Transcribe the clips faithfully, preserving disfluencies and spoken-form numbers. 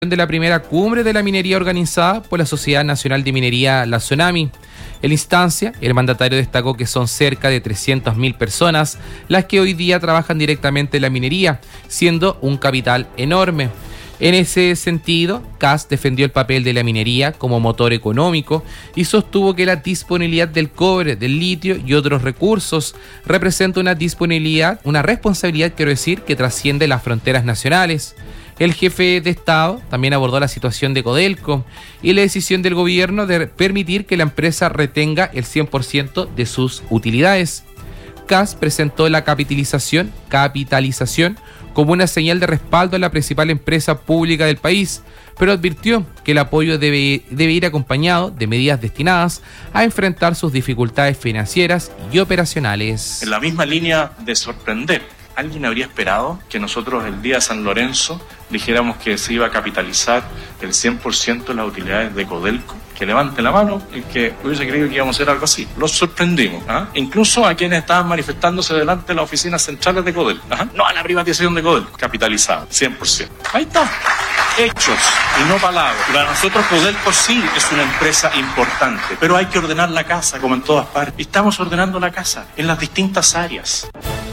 de la primera cumbre de la minería organizada por la Sociedad Nacional de Minería, la SONAMI. En la instancia, el mandatario destacó que son cerca de trescientas mil personas las que hoy día trabajan directamente en la minería, siendo un capital enorme. En ese sentido, C A S defendió el papel de la minería como motor económico y sostuvo que la disponibilidad del cobre, del litio y otros recursos representa una disponibilidad, una responsabilidad, quiero decir, que trasciende las fronteras nacionales. El jefe de Estado también abordó la situación de Codelco y la decisión del gobierno de permitir que la empresa retenga el cien por ciento de sus utilidades. C A S presentó la capitalización, capitalización como una señal de respaldo a la principal empresa pública del país, pero advirtió que el apoyo debe, debe ir acompañado de medidas destinadas a enfrentar sus dificultades financieras y operacionales. En la misma línea de sorprender, ¿alguien habría esperado que nosotros el día de San Lorenzo dijéramos que se iba a capitalizar el cien por ciento de las utilidades de Codelco? Que levante la mano el que hubiese creído que íbamos a hacer algo así. Los sorprendimos, ¿ah? Incluso a quienes estaban manifestándose delante de las oficinas centrales de Codelco. ¿Ah? No a la privatización de Codelco, capitalizada, cien por ciento. Ahí está. Hechos y no palabras. Para nosotros Codelco sí es una empresa importante, pero hay que ordenar la casa como en todas partes. Y estamos ordenando la casa en las distintas áreas.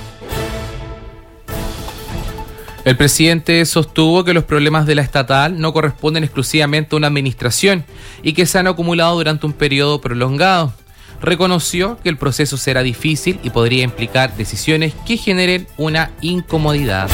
El presidente sostuvo que los problemas de la estatal no corresponden exclusivamente a una administración y que se han acumulado durante un periodo prolongado. Reconoció que el proceso será difícil y podría implicar decisiones que generen una incomodidad.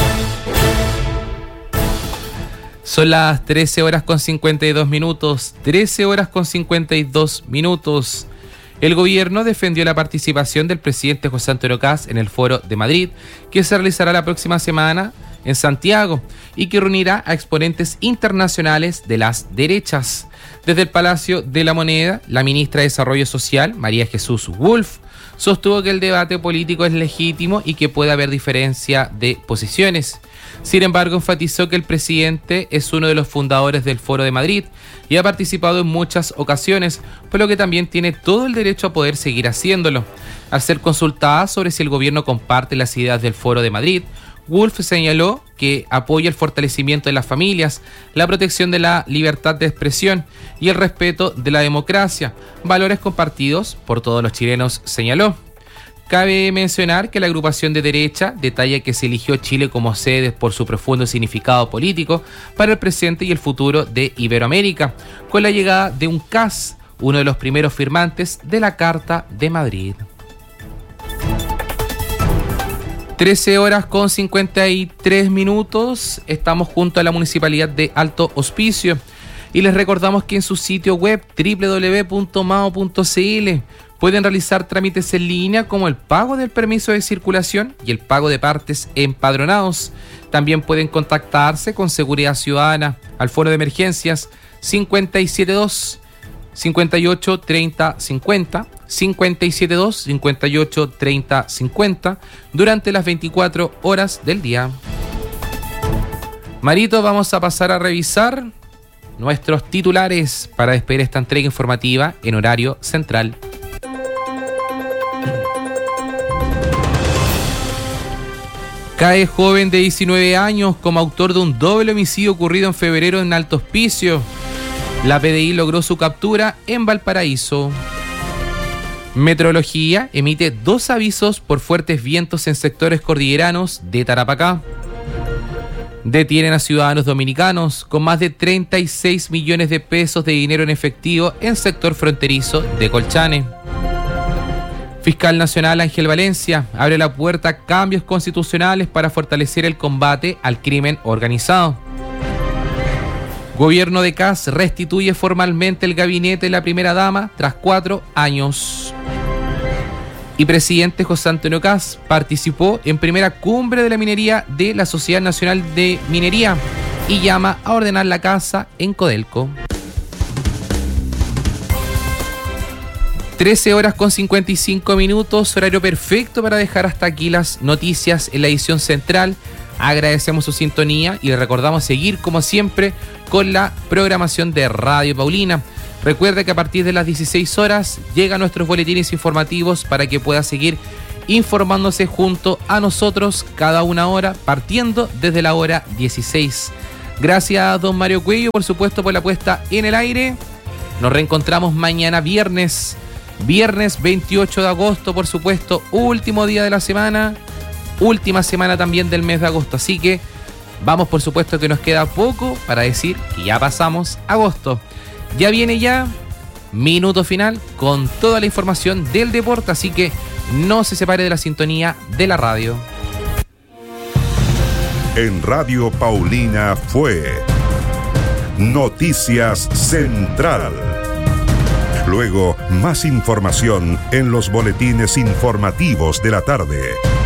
Son las trece horas con cincuenta y dos minutos. trece horas con cincuenta y dos minutos. El gobierno defendió la participación del presidente José Antonio C A S en el Foro de Madrid, que se realizará la próxima semana en Santiago y que reunirá a exponentes internacionales de las derechas. Desde el Palacio de la Moneda, la ministra de Desarrollo Social, María Jesús Wolf, sostuvo que el debate político es legítimo y que puede haber diferencia de posiciones. Sin embargo, enfatizó que el presidente es uno de los fundadores del Foro de Madrid y ha participado en muchas ocasiones, por lo que también tiene todo el derecho a poder seguir haciéndolo. Al ser consultada sobre si el gobierno comparte las ideas del Foro de Madrid, Wolf señaló que apoya el fortalecimiento de las familias, la protección de la libertad de expresión y el respeto de la democracia, valores compartidos por todos los chilenos, señaló. Cabe mencionar que la agrupación de derecha detalla que se eligió Chile como sede por su profundo significado político para el presente y el futuro de Iberoamérica, con la llegada de un C A S, uno de los primeros firmantes de la Carta de Madrid. trece horas con cincuenta y tres minutos, estamos junto a la Municipalidad de Alto Hospicio y les recordamos que en su sitio web doble u doble u doble u punto mao punto c l pueden realizar trámites en línea como el pago del permiso de circulación y el pago de partes empadronados. También pueden contactarse con Seguridad Ciudadana al Foro de Emergencias cincuenta y siete dos, cincuenta y ocho, treinta, cincuenta, cincuenta y siete dos, cincuenta y ocho, treinta, cincuenta durante las veinticuatro horas del día. Marito, vamos a pasar a revisar nuestros titulares para despedir esta entrega informativa en horario central. Cae joven de diecinueve años como autor de un doble homicidio ocurrido en febrero en Alto Hospicio. La P D I logró su captura en Valparaíso. Meteorología emite dos avisos por fuertes vientos en sectores cordilleranos de Tarapacá. Detienen a ciudadanos dominicanos con más de treinta y seis millones de pesos de dinero en efectivo en sector fronterizo de Colchane. Fiscal Nacional Ángel Valencia abre la puerta a cambios constitucionales para fortalecer el combate al crimen organizado. Gobierno de C A S restituye formalmente el gabinete de la primera dama tras cuatro años. Y presidente José Antonio C A S participó en primera cumbre de la minería de la Sociedad Nacional de Minería y llama a ordenar la casa en Codelco. trece horas con cincuenta y cinco minutos, horario perfecto para dejar hasta aquí las noticias en la edición central. Agradecemos su sintonía y le recordamos seguir como siempre con la programación de Radio Paulina. Recuerde que a partir de las dieciséis horas llegan nuestros boletines informativos para que pueda seguir informándose junto a nosotros cada una hora, partiendo desde la hora dieciséis. Gracias, don Mario Cuello, por supuesto, por la puesta en el aire. Nos reencontramos mañana viernes, viernes veintiocho de agosto, por supuesto, último día de la semana, última semana también del mes de agosto. Así que vamos, por supuesto, que nos queda poco para decir que ya pasamos agosto. Ya viene ya minuto final con toda la información del deporte, así que no se separe de la sintonía de la radio. En Radio Paulina fue Noticias Central. Luego, más información en los boletines informativos de la tarde.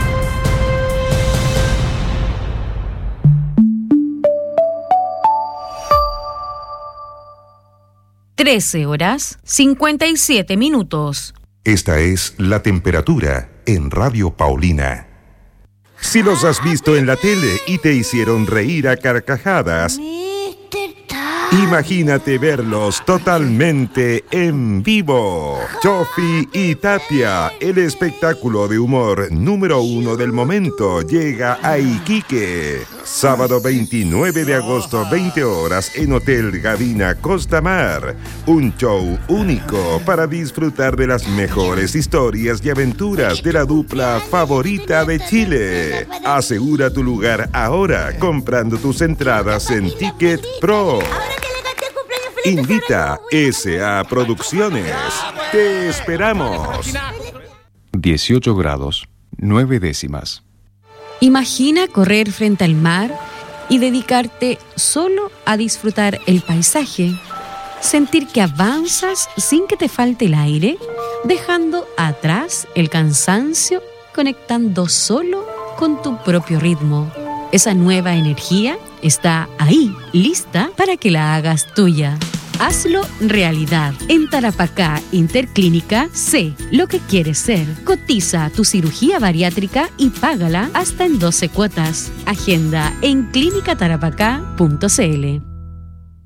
trece horas cincuenta y siete minutos. Esta es la temperatura en Radio Paulina. Si los has visto en la tele y te hicieron reír a carcajadas, imagínate verlos totalmente en vivo. Chofi y Tapia, el espectáculo de humor número uno del momento, llega a Iquique. Sábado veintinueve de agosto, veinte horas, en Hotel Gavina Costa Mar. Un show único para disfrutar de las mejores historias y aventuras de la dupla favorita de Chile. Asegura tu lugar ahora comprando tus entradas en Ticket Pro. Invita S A Producciones. Te esperamos. dieciocho grados, nueve décimas. Imagina correr frente al mar y dedicarte solo a disfrutar el paisaje. Sentir que avanzas sin que te falte el aire, dejando atrás el cansancio, conectando solo con tu propio ritmo. Esa nueva energía está ahí, lista para que la hagas tuya. Hazlo realidad. En Tarapacá Interclínica, sé lo que quieres ser. Cotiza tu cirugía bariátrica y págala hasta en doce cuotas. Agenda en clínica tarapacá punto c l.